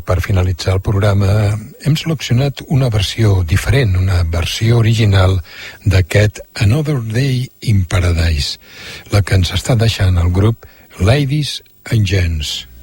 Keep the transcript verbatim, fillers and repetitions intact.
per finalitzar el programa, hem seleccionat una versió diferent, una versió original d'aquest Another Day in Paradise, la que ens està deixant el grup Ladies and Gents.